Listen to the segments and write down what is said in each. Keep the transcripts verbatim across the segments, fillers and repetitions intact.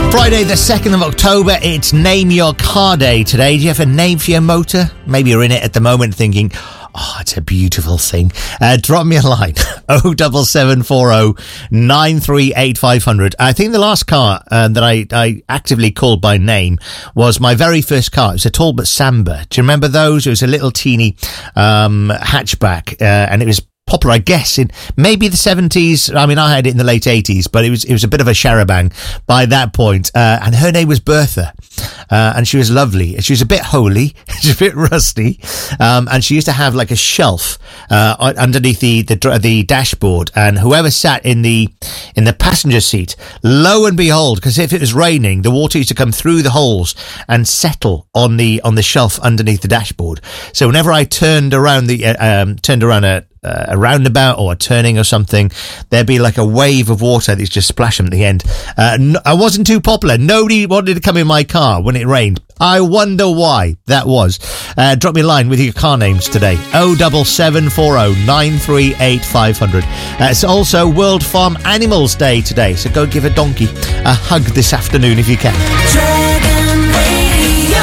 Friday the second of October, it's Name Your Car Day today. Do you have a name for your motor? Maybe you're in it at the moment thinking, oh, it's a beautiful thing. Uh, drop me a line, oh seven seven four oh nine three eight five hundred. I think the last car uh, that I, I actively called by name was my very first car. It was a Talbot Samba. Do you remember those? It was a little teeny um, hatchback, uh, and it was popular, I guess, in maybe the seventies. I mean, I had it in the late eighties, but it was it was a bit of a charabang by that point. Uh, and her name was Bertha, uh, and she was lovely. She was a bit holy, she was a bit rusty, um, and she used to have like a shelf uh, underneath the, the the dashboard. And whoever sat in the in the passenger seat, lo and behold, because if it was raining, the water used to come through the holes and settle on the on the shelf underneath the dashboard. So whenever I turned around the uh, um, turned around a Uh, a roundabout or a turning or something, there'd be like a wave of water that's just splashing at the end. Uh, no, I wasn't too popular. Nobody wanted to come in my car when it rained. I wonder why that was. Uh, drop me a line with your car names today. oh seven seven four oh nine three eight five hundred. Uh, it's also World Farm Animals Day today, so go give a donkey a hug this afternoon if you can. Dragon Radio.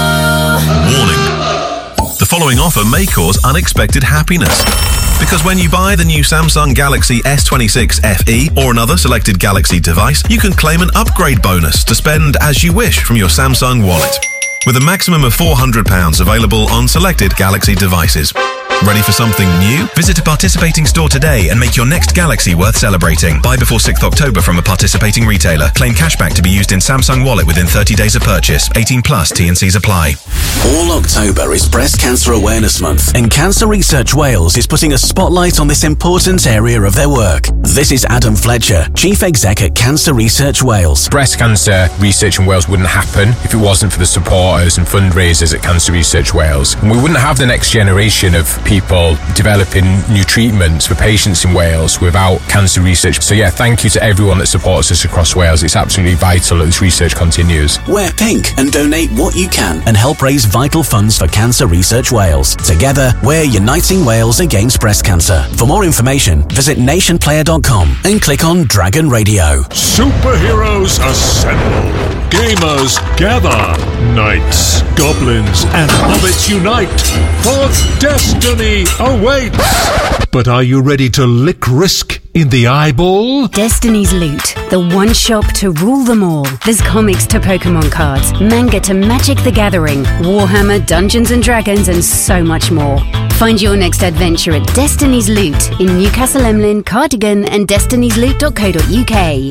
Warning. The following offer may cause unexpected happiness. Because when you buy the new Samsung Galaxy S twenty-six F E or another selected Galaxy device, you can claim an upgrade bonus to spend as you wish from your Samsung wallet. With a maximum of four hundred pounds available on selected Galaxy devices. Ready for something new? Visit a participating store today and make your next Galaxy worth celebrating. Buy before sixth of October from a participating retailer. Claim cashback to be used in Samsung Wallet within thirty days of purchase. eighteen plus, T and C's apply. All October is Breast Cancer Awareness Month, and Cancer Research Wales is putting a spotlight on this important area of their work. This is Adam Fletcher, Chief Exec at Cancer Research Wales. Breast cancer research in Wales wouldn't happen if it wasn't for the supporters and fundraisers at Cancer Research Wales. And we wouldn't have the next generation of people developing new treatments for patients in Wales without cancer research. So yeah, thank you to everyone that supports us across Wales. It's absolutely vital that this research continues. Wear pink and donate what you can and help raise vital funds for Cancer Research Wales. Together, we're uniting Wales against breast cancer. For more information, visit nation player dot com and click on Dragon Radio. Superheroes assemble. Gamers gather. Knights, goblins, and hobbits unite. For destiny awaits. But are you ready to lick risk in the eyeball? Destiny's Loot, the one shop to rule them all. There's comics to Pokemon cards, manga to Magic the Gathering, Warhammer, Dungeons and Dragons, and so much more. Find your next adventure at Destiny's Loot in Newcastle Emlyn, Cardigan, and destinies loot dot co dot uk.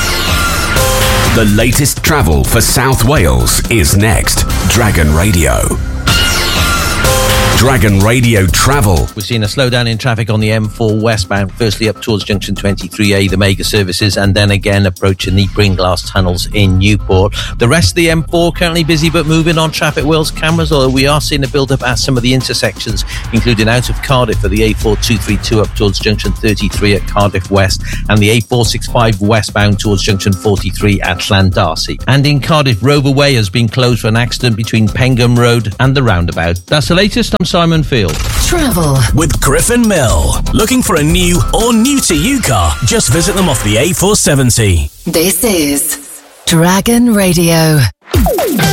The latest travel for South Wales is next. Dragon Radio. Dragon Radio Travel. We're seeing a slowdown in traffic on the M four westbound, firstly up towards junction twenty-three A, the mega services, and then again approaching the Bringlass tunnels in Newport. The rest of the M four currently busy but moving on Traffic World's cameras, although we are seeing a build-up at some of the intersections, including out of Cardiff for the A four two thirty-two up towards junction thirty-three at Cardiff West, and the A four sixty-five westbound towards junction forty-three at Llandarcy. And in Cardiff, Rover Way has been closed for an accident between Pengham Road and the roundabout. That's the latest. I'm Simon Field. Travel with Griffin Mill. Looking for a new or new to you car? Just visit them off the A four seventy. This is Dragon Radio.